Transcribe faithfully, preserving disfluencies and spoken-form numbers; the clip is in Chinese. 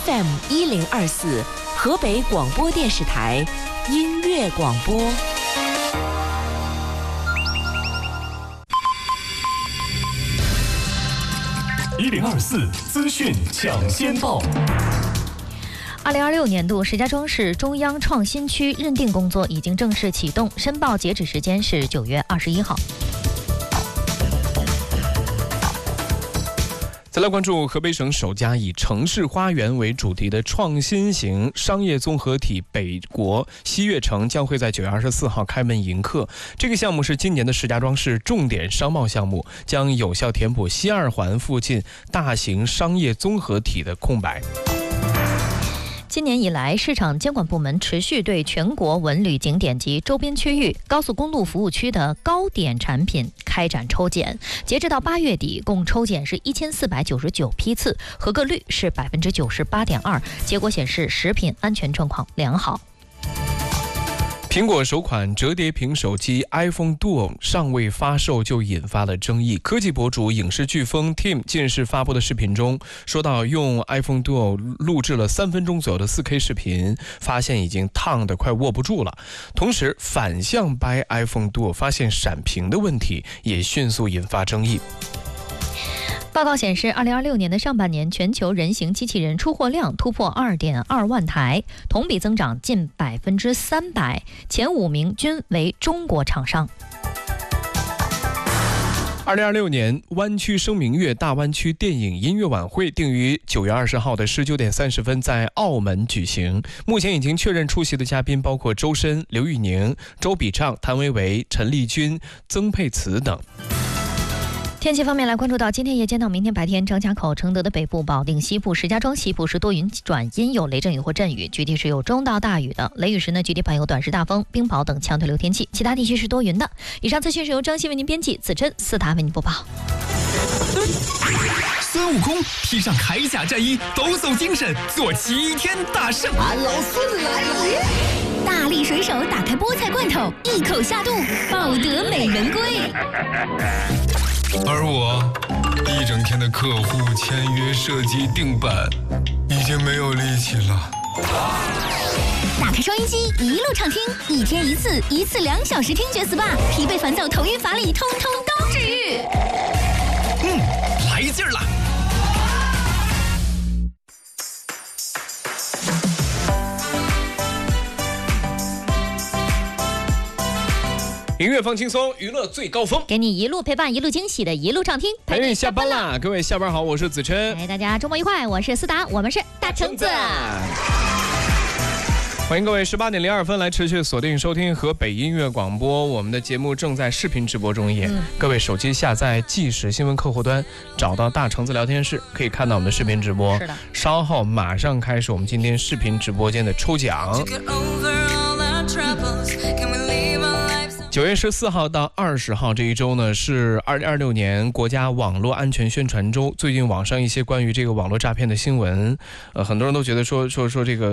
F M 一零二四，河北广播电视台音乐广播。 一零二四资讯抢先报。 二零二六年度石家庄市中央创新区认定工作已经正式启动，申报截止时间是九月二十一号。 再来关注河北省首家以城市花园为主题的创新型商业综合体北国西悦城将会在九月二十四号开门迎客。这个项目是今年的石家庄市重点商贸项目，将有效填补西二环附近大型商业综合体的空白。 今年以来，市场监管部门持续对全国文旅景点及周边区域、高速公路服务区的高点产品开展抽检。截至到八月底，共抽检是一千四百九十九批次，合格率是百分之九十八点二。结果显示，食品安全状况良好。 苹果首款折叠屏手机 iPhone Duo 尚未发售就引发了争议。科技博主影视飓风 Tim 近日发布的视频中说到，用 iPhone Duo 录制了三分钟左右的 四K 视频，发现已经烫得快握不住了。同时反向掰 iPhone Duo 发现闪屏的问题，也迅速引发争议。 报告显示，二零二六年的上半年，全球人形机器人出货量突破二点二万台，同比增长近百分之三百，前五名均为中国厂商。 二零二六年湾区声明月大湾区电影音乐晚会定于九月二十号的十九点三十分在澳门举行。目前已经确认出席的嘉宾包括周深、刘宇宁、周笔畅、谭维维、陈丽君、曾沛慈等。 天气方面来关注到今天夜间到明天白天，张家口、承德的北部、保定西部、石家庄西部是多云转阴，有雷阵雨或阵雨，局地是有中到大雨的。雷雨时呢，局地伴有短时大风、冰雹等强对流天气，其他地区是多云的。以上资讯是由张希为您编辑，子琛、思达为您播报。 孙悟空披上铠甲战衣，抖擞精神，做齐天大圣。 俺老孙来了！ 大力水手打开菠菜罐头，一口下肚，抱得美人归。 而我一整天的客户签约、设计、定版，已经没有力气了。 打开收音机，一路畅听，一天一次，一次两小时听觉 S P A， 疲惫烦躁、头晕乏力，通通都治愈。 嗯，来劲儿了！ 音乐放轻松，娱乐最高峰， 给你一路陪伴，一路惊喜的一路畅听。 陪你下班啦！各位下班好，我是子琛。 哎，大家周末愉快，我是思达，我们是大橙子。 欢迎各位十八点零二分来持续锁定收听河北音乐广播，我们的节目正在视频直播中也、嗯、各位手机下载即时新闻客户端，找到大橙子聊天室，可以看到我们的视频直播。 是的， 稍后马上开始我们今天视频直播间的抽奖。九月十四号到二十号这一周呢，是二零二六年国家网络安全宣传周。最近网上一些关于这个网络诈骗的新闻，呃，很多人都觉得说说说这个。